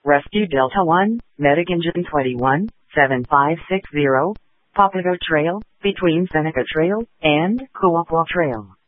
Rescue Delta 1, Medic Engine 21, 7560, Papago Trail, between Seneca Trail and Kuapwa Trail.